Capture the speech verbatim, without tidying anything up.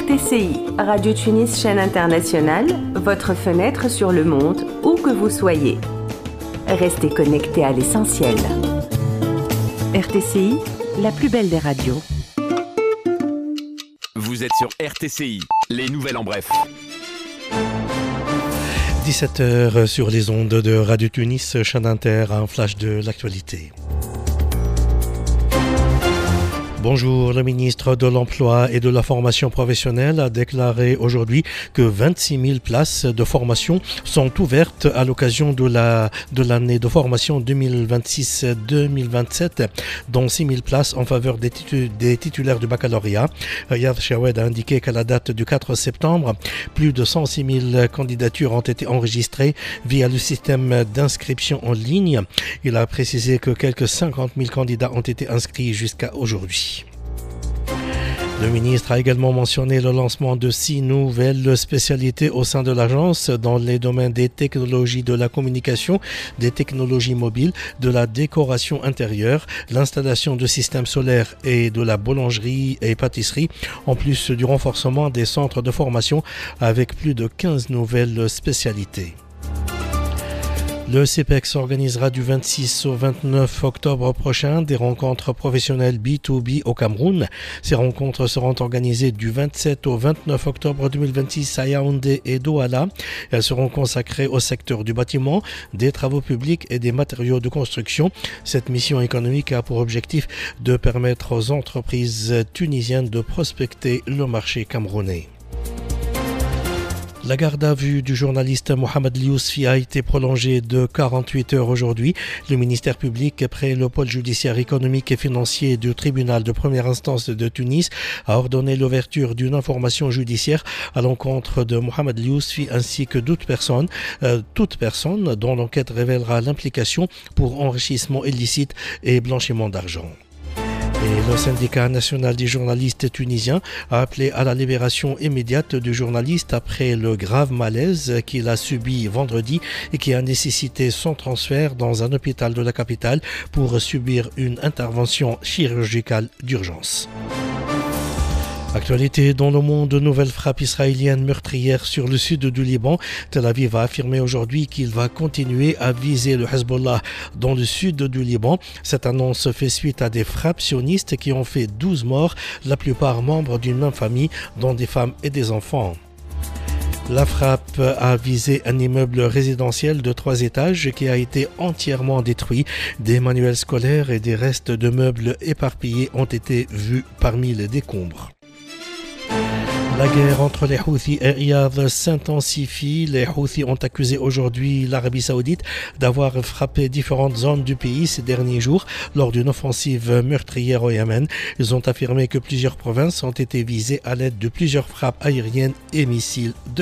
T C I, Radio Tunis chaîne internationale, votre fenêtre sur le monde, où que vous soyez. Restez connectés à l'essentiel. R T C I, la plus belle des radios. Vous êtes sur R T C I, les nouvelles en bref. dix-sept heures sur les ondes de Radio Tunis, chaîne inter, un flash de l'actualité. Bonjour, le ministre de l'Emploi et de la Formation professionnelle a déclaré aujourd'hui que vingt-six mille places de formation sont ouvertes à l'occasion de la de l'année de formation deux mille vingt-six deux mille vingt-sept, dont six mille places en faveur des, titu- des titulaires du baccalauréat. Yad Chawed a indiqué qu'à la date du quatre septembre, plus de cent six mille candidatures ont été enregistrées via le système d'inscription en ligne. Il a précisé que quelques cinquante mille candidats ont été inscrits jusqu'à aujourd'hui. Le ministre a également mentionné le lancement de six nouvelles spécialités au sein de l'agence dans les domaines des technologies de la communication, des technologies mobiles, de la décoration intérieure, l'installation de systèmes solaires et de la boulangerie et pâtisserie, en plus du renforcement des centres de formation avec plus de quinze nouvelles spécialités. Le CEPEX organisera du vingt-six au vingt-neuf octobre prochain des rencontres professionnelles B deux B au Cameroun. Ces rencontres seront organisées du vingt-sept au vingt-neuf octobre deux mille vingt-six à Yaoundé et Douala. Elles seront consacrées au secteur du bâtiment, des travaux publics et des matériaux de construction. Cette mission économique a pour objectif de permettre aux entreprises tunisiennes de prospecter le marché camerounais. La garde à vue du journaliste Mohamed Liousfi a été prolongée de quarante-huit heures aujourd'hui. Le ministère public, près le pôle judiciaire économique et financier du tribunal de première instance de Tunis, a ordonné l'ouverture d'une information judiciaire à l'encontre de Mohamed Liousfi ainsi que d'autres personnes, euh, toute personne dont l'enquête révélera l'implication pour enrichissement illicite et blanchiment d'argent. Et le syndicat national des journalistes tunisiens a appelé à la libération immédiate du journaliste après le grave malaise qu'il a subi vendredi et qui a nécessité son transfert dans un hôpital de la capitale pour subir une intervention chirurgicale d'urgence. Actualité dans le monde, de nouvelles frappes israéliennes meurtrières sur le sud du Liban. Tel Aviv a affirmé aujourd'hui qu'il va continuer à viser le Hezbollah dans le sud du Liban. Cette annonce fait suite à des frappes sionistes qui ont fait douze morts, la plupart membres d'une même famille, dont des femmes et des enfants. La frappe a visé un immeuble résidentiel de trois étages qui a été entièrement détruit. Des manuels scolaires et des restes de meubles éparpillés ont été vus parmi les décombres. La guerre entre les Houthis et Riyad s'intensifie. Les Houthis ont accusé aujourd'hui l'Arabie Saoudite d'avoir frappé différentes zones du pays ces derniers jours lors d'une offensive meurtrière au Yémen. Ils ont affirmé que plusieurs provinces ont été visées à l'aide de plusieurs frappes aériennes et missiles de